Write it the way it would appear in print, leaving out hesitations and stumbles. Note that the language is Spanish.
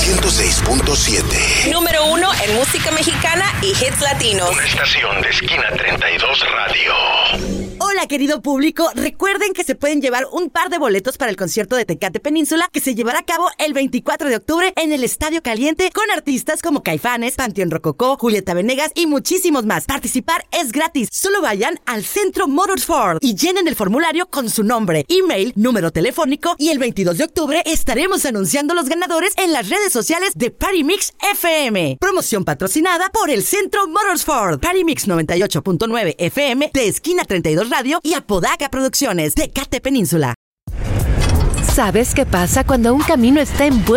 106.7. Número 1 en música mexicana y hits latinos. Una estación de Esquina 32 Radio. Hola, querido público. Recuerden que se pueden llevar un par de boletos para el concierto de Tecate Península que se llevará a cabo el 24 de octubre en el Estadio Caliente con artistas como Caifanes, Panteón Rococó, Julieta Venegas y muchísimos más. Participar es gratis. Solo vayan al Centro Motorsport y llenen el formulario con su nombre, email, número telefónico y el 22 de octubre estaremos anunciando los ganadores en las redes sociales de Party Mix FM. Promoción patrocinada por el Centro Motorsport. Party Mix 98.9 FM de Esquina 32 Radio y Apodaca Producciones, Tecate Península. ¿Sabes qué pasa cuando un camino está en